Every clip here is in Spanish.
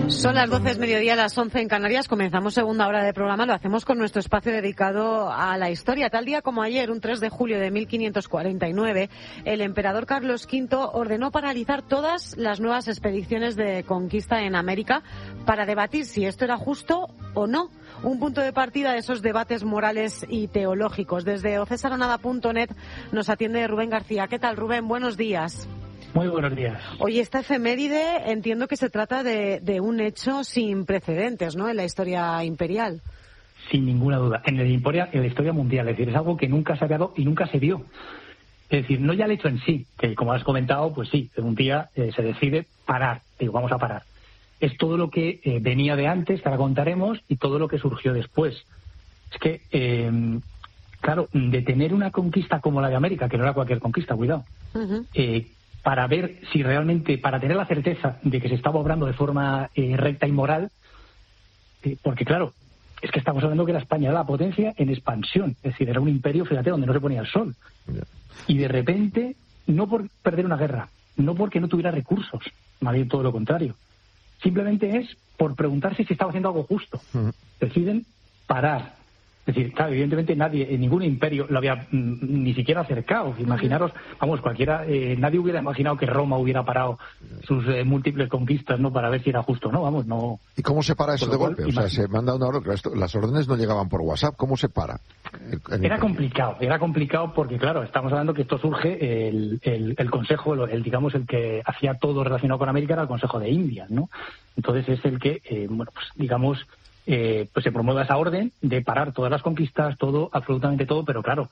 Son las 12 del mediodía, las 11 en Canarias. Comenzamos segunda hora de programa. Lo hacemos con nuestro espacio dedicado a la historia. Tal día como ayer, un 3 de julio de 1549, el emperador Carlos V ordenó paralizar todas las nuevas expediciones de conquista en América para debatir si esto era justo o no. Un punto de partida de esos debates morales y teológicos. Desde ocesaronada.net nos atiende Rubén García. ¿Qué tal, Rubén? Buenos días. Muy buenos días. Oye, esta efeméride entiendo que se trata de un hecho sin precedentes, ¿no?, en la historia imperial. Sin ninguna duda. En la historia mundial. Es decir, es algo que nunca se ha dado y nunca se dio. Es decir, no ya el hecho en sí, que como has comentado, pues sí, un día se decide parar. Digo, vamos a parar. Es todo lo que venía de antes, que ahora contaremos, y todo lo que surgió después. Es que, claro, detener una conquista como la de América, que no era cualquier conquista, cuidado, para ver si realmente, para tener la certeza de que se estaba obrando de forma recta y moral, porque claro, es que estamos hablando que la España era la potencia en expansión, es decir, era un imperio, fíjate, donde no se ponía el sol. Y de repente, no por perder una guerra, no porque no tuviera recursos, más bien todo lo contrario, simplemente es por preguntarse si estaba haciendo algo justo. Deciden parar. Es decir, claro, evidentemente nadie, en ningún imperio lo había ni siquiera acercado. Imaginaros, vamos, cualquiera, nadie hubiera imaginado que Roma hubiera parado sus múltiples conquistas, ¿no?, para ver si era justo, ¿no? Vamos, no. ¿Y cómo se para eso de golpe? O sea, se manda una orden, las órdenes no llegaban por WhatsApp, ¿cómo se para? Era complicado porque, claro, estamos hablando que esto surge, el consejo, digamos, el que hacía todo relacionado con América era el Consejo de Indias, ¿no? Entonces es el que, bueno, pues digamos, pues se promueve esa orden de parar todas las conquistas, todo, absolutamente todo, pero claro,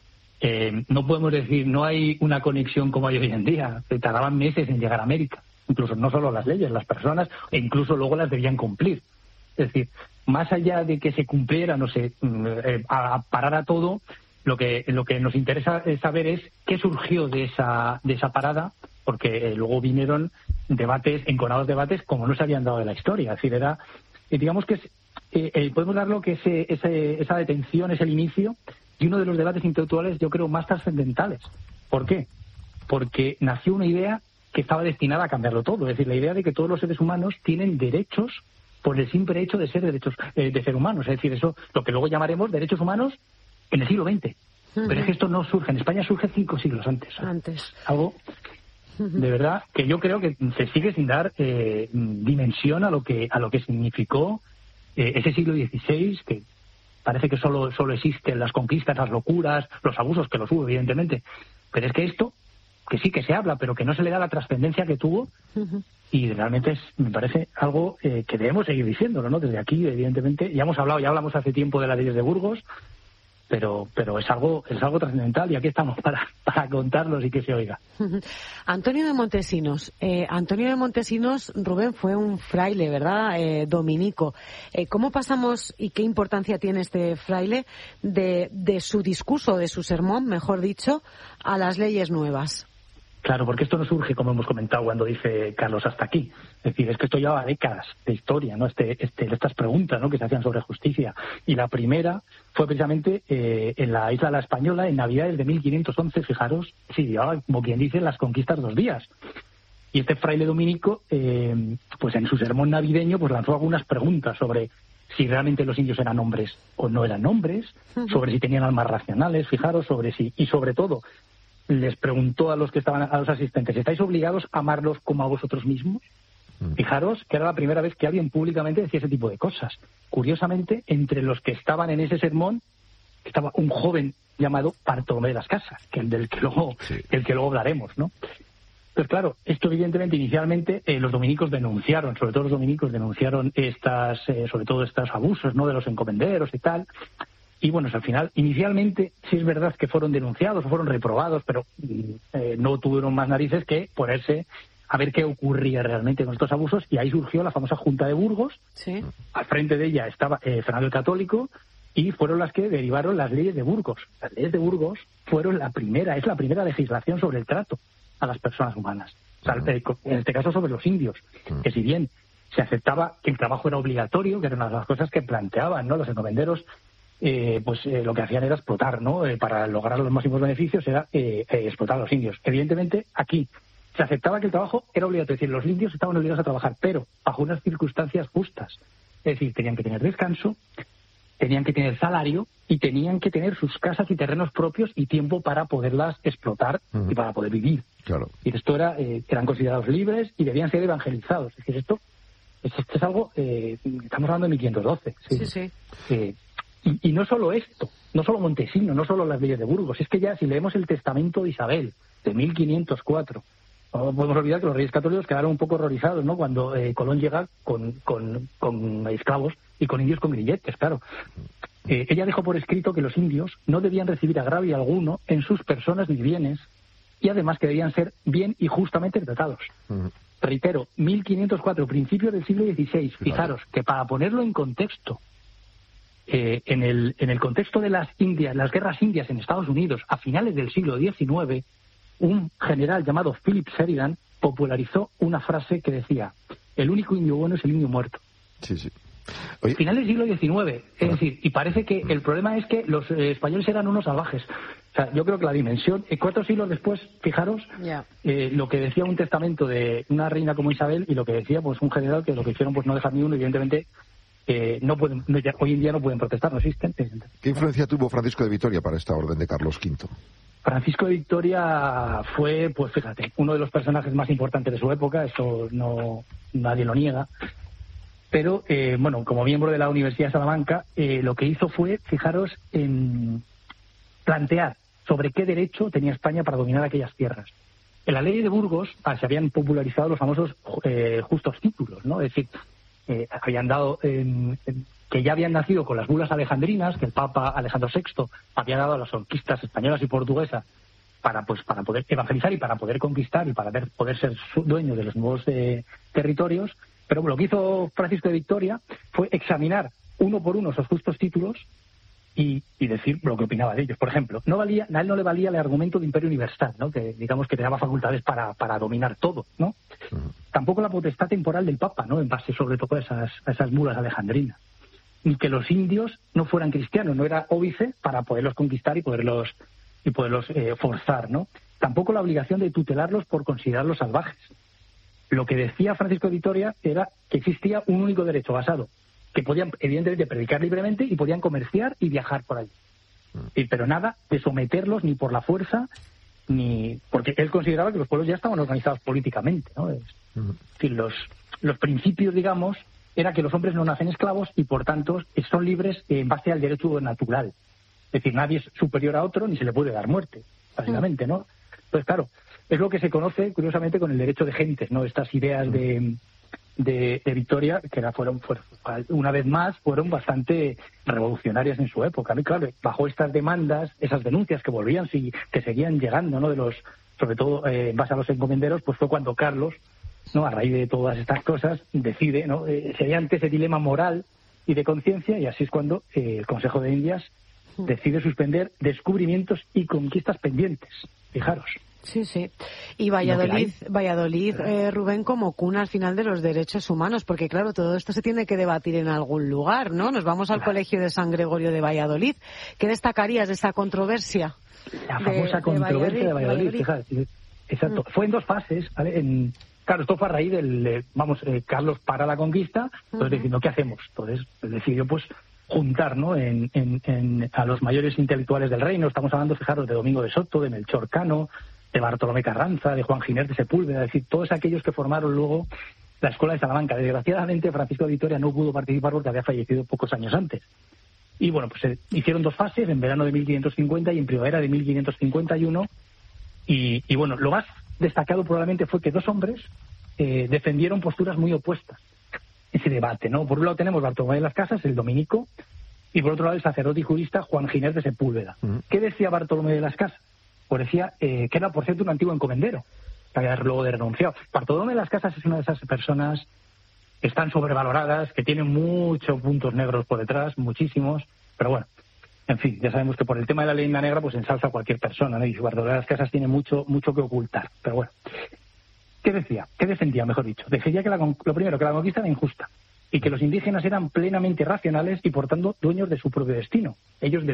no podemos decir, no hay una conexión como hay hoy en día, tardaban meses en llegar a América, incluso no solo las leyes, las personas, e incluso luego las debían cumplir. Es decir, más allá de que se cumpliera, no sé, a parar a todo, lo que nos interesa saber es qué surgió de esa parada, porque luego vinieron enconados debates como no se habían dado en la historia. Es decir, era, digamos que podemos darlo que esa detención es el inicio de uno de los debates intelectuales, yo creo, más trascendentales. ¿Por qué? Porque nació una idea que estaba destinada a cambiarlo todo. Es decir, la idea de que todos los seres humanos tienen derechos por el simple hecho de ser derechos de ser humanos. Es decir, eso, lo que luego llamaremos derechos humanos en el siglo XX. Pero es que esto no surge. En España surge 5 siglos antes. Algo, de verdad, que yo creo que se sigue sin dar dimensión a lo que significó ese siglo XVI, que parece que solo existen las conquistas, las locuras, los abusos, que los hubo, evidentemente. Pero es que esto, que sí que se habla, pero que no se le da la trascendencia que tuvo, y realmente me parece algo que debemos seguir diciéndolo, ¿no? Desde aquí, evidentemente, ya hablamos hace tiempo de las leyes de Burgos, pero es algo trascendental, y aquí estamos para contarlos y que se oiga. Antonio de Montesinos. Rubén, fue un fraile, ¿verdad? Dominico. ¿Cómo pasamos y qué importancia tiene este fraile de su discurso, de su sermón, mejor dicho, a las leyes nuevas? Claro, porque esto no surge, como hemos comentado, cuando dice Carlos hasta aquí. Es decir, es que esto lleva décadas de historia, ¿no? Estas preguntas, ¿no?, que se hacían sobre justicia. Y la primera fue precisamente en la isla de la Española, en Navidades de 1511, fijaros, sí, llevaba, como quien dice, las conquistas 2 días. Y este fraile dominico, pues en su sermón navideño, pues lanzó algunas preguntas sobre si realmente los indios eran hombres o no eran hombres, sobre si tenían almas racionales, fijaros, y sobre todo, les preguntó a los asistentes, ¿estáis obligados a amarlos como a vosotros mismos? Fijaros que era la primera vez que alguien públicamente decía ese tipo de cosas. Curiosamente, entre los que estaban en ese sermón estaba un joven llamado Bartolomé de las Casas, del que luego hablaremos, ¿no? Pues claro, esto evidentemente inicialmente los dominicos denunciaron, sobre todo los dominicos denunciaron sobre todo estos abusos, ¿no?, de los encomenderos y tal. Y bueno, al final, inicialmente, sí es verdad que fueron denunciados o fueron reprobados, pero no tuvieron más narices que ponerse a ver qué ocurría realmente con estos abusos, y ahí surgió la famosa Junta de Burgos. Sí. Al frente de ella estaba Fernando el Católico, y fueron las que derivaron las leyes de Burgos. Las leyes de Burgos fueron la primera legislación sobre el trato a las personas humanas. O sea, en este caso sobre los indios, que si bien se aceptaba que el trabajo era obligatorio, que era una de las cosas que planteaban, ¿no?, los encomenderos, lo que hacían era explotar, ¿no? Para lograr los máximos beneficios era explotar a los indios. Evidentemente, aquí se aceptaba que el trabajo era obligatorio, es decir, los indios estaban obligados a trabajar, pero bajo unas circunstancias justas. Es decir, tenían que tener descanso, tenían que tener salario y tenían que tener sus casas y terrenos propios y tiempo para poderlas explotar y para poder vivir. Claro. Y esto eran considerados libres y debían ser evangelizados. Es decir, esto es algo, estamos hablando de 1512. Sí. Y no solo esto, no solo Montesino, no solo las leyes de Burgos, es que ya si leemos el testamento de Isabel, de 1504, no podemos olvidar que los reyes católicos quedaron un poco horrorizados, ¿no?, cuando Colón llega con esclavos y con indios con grilletes, claro. Ella dejó por escrito que los indios no debían recibir agravio alguno en sus personas ni bienes, y además que debían ser bien y justamente tratados. Reitero, 1504, principios del siglo XVI. Fijaros que para ponerlo en contexto, en el contexto de las guerras indias en Estados Unidos a finales del siglo XIX, un general llamado Philip Sheridan popularizó una frase que decía: el único indio bueno es el indio muerto. Sí. Oye, finales del siglo XIX, es decir, y parece que el problema es que los españoles eran unos salvajes. O sea, yo creo que la dimensión, 4 siglos después, fijaros, lo que decía un testamento de una reina como Isabel y lo que decía pues un general, que lo que hicieron pues no dejar ni uno, evidentemente hoy en día no pueden protestar, no existen. ¿Qué influencia tuvo Francisco de Vitoria para esta orden de Carlos V? Francisco de Vitoria fue, pues fíjate, uno de los personajes más importantes de su época, eso nadie lo niega. Pero, como miembro de la Universidad de Salamanca, lo que hizo fue, fijaros, en plantear sobre qué derecho tenía España para dominar aquellas tierras. En la ley de Burgos se habían popularizado los famosos justos títulos, ¿no? Es decir, habían dado que ya habían nacido con las bulas alejandrinas, que el Papa Alejandro VI había dado a las conquistas españolas y portuguesas para poder evangelizar y para poder conquistar y para poder ser dueños de los nuevos territorios. Pero lo que hizo Francisco de Vitoria fue examinar uno por uno esos justos títulos y decir lo que opinaba de ellos. Por ejemplo, a él no le valía el argumento de imperio universal, ¿no?, que digamos que te daba facultades para dominar todo, ¿no? Tampoco la potestad temporal del Papa, ¿no?, en base sobre todo a esas bulas alejandrinas. Ni que los indios no fueran cristianos, no era óbice para poderlos conquistar y poderlos forzar, ¿no? Tampoco la obligación de tutelarlos por considerarlos salvajes. Lo que decía Francisco de Vitoria era que existía un único derecho basado, que podían evidentemente predicar libremente y podían comerciar y viajar por allí. Pero nada de someterlos ni por la fuerza, ni porque él consideraba que los pueblos ya estaban organizados políticamente, ¿no? Es decir, los principios, digamos, era que los hombres no nacen esclavos y por tanto son libres en base al derecho natural. Es decir, nadie es superior a otro ni se le puede dar muerte, básicamente, ¿no? Entonces, claro, es lo que se conoce, curiosamente, con el derecho de gentes, ¿no? Estas ideas de Vitoria, que fueron una vez más, fueron bastante revolucionarias en su época. Y claro, bajo estas demandas, esas denuncias que volvían, que seguían llegando, ¿no?, sobre todo en base a los encomenderos, pues fue cuando Carlos, ¿no?, a raíz de todas estas cosas, decide, ¿no?, sería ante ese dilema moral y de conciencia, y así es cuando el Consejo de Indias decide suspender descubrimientos y conquistas pendientes. Fijaros. Sí. Y Valladolid, Rubén, como cuna al final de los derechos humanos, porque claro, todo esto se tiene que debatir en algún lugar, ¿no? Nos vamos al Colegio de San Gregorio de Valladolid. ¿Qué destacarías de esa controversia? La famosa controversia de Valladolid. Fíjate, exacto. Fue en 2 fases, ¿vale? Claro, esto fue a raíz Carlos para la conquista, entonces diciendo, ¿qué hacemos? Entonces decidió, pues, juntar, ¿no?, a los mayores intelectuales del reino. Estamos hablando, fijaros, de Domingo de Soto, de Melchor Cano, de Bartolomé Carranza, de Juan Giner de Sepúlveda, es decir, todos aquellos que formaron luego la Escuela de Salamanca. Desgraciadamente, Francisco de Vitoria no pudo participar porque había fallecido pocos años antes. Y bueno, pues se hicieron 2 fases, en verano de 1550 y en primavera de 1551. Y bueno, lo más destacado probablemente fue que 2 hombres defendieron posturas muy opuestas. Ese debate, ¿no? Por un lado tenemos Bartolomé de las Casas, el dominico, y por otro lado el sacerdote y jurista Juan Giner de Sepúlveda. ¿Qué decía Bartolomé de las Casas? Pues decía que era, por cierto, un antiguo encomendero, que había luego de renunciado. Bartolomé de las Casas es una de esas personas que están sobrevaloradas, que tienen muchos puntos negros por detrás, muchísimos, pero bueno, en fin, ya sabemos que por el tema de la leyenda negra pues ensalza a cualquier persona, ¿no? Y Bartolomé de las Casas tiene mucho que ocultar, pero bueno. ¿Qué decía? ¿Qué defendía, mejor dicho? Defendía que lo primero, que la conquista era injusta y que los indígenas eran plenamente racionales y, por tanto, dueños de su propio destino. Ellos